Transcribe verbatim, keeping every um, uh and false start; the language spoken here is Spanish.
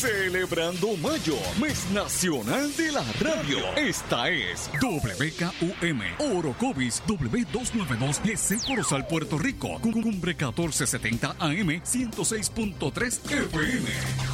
Celebrando Mayo, mes nacional de la radio. Esta es W K U M, Orocovis W doscientos noventa y dos y S Corozal, Puerto Rico. Cumbre catorce setenta A M, ciento seis punto tres F M.